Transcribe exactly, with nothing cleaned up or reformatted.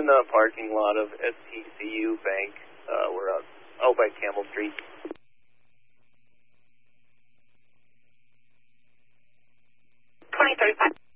the parking lot of S T C U Bank. Uh, we're out, out by Campbell Street. twenty thirty-five.